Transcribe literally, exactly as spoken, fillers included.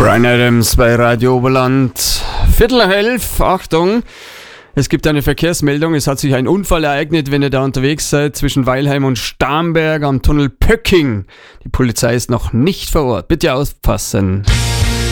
Bryan Adams bei Radio Oberland. Viertel nach elf, Achtung, es gibt eine Verkehrsmeldung. Es hat sich ein Unfall ereignet, wenn ihr da unterwegs seid, zwischen Weilheim und Starnberg am Tunnel Pöcking. Die Polizei ist noch nicht vor Ort. Bitte aufpassen.